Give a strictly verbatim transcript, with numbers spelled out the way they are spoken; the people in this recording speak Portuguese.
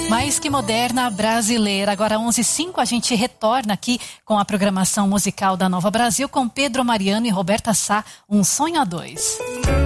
Mais que moderna brasileira. Agora onze e cinco, a gente retorna aqui com a programação musical da Nova Brasil com Pedro Mariano e Roberta Sá, Um Sonho a Dois.